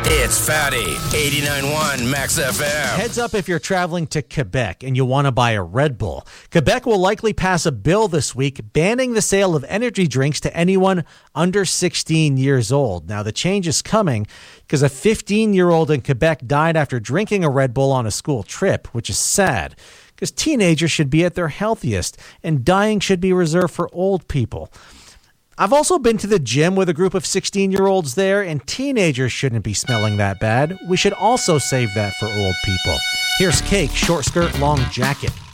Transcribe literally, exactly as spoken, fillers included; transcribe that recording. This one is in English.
It's Fatty, eighty-nine point one Max F M. Heads up if you're traveling to Quebec and you want to buy a Red Bull. Quebec will likely pass a bill this week banning the sale of energy drinks to anyone under sixteen years old. Now, the change is coming because a fifteen-year-old in Quebec died after drinking a Red Bull on a school trip, which is sad because teenagers should be at their healthiest and dying should be reserved for old people. I've also been to the gym with a group of sixteen-year-olds there, and teenagers shouldn't be smelling that bad. We should also save that for old people. Here's Cake, Short Skirt, Long Jacket.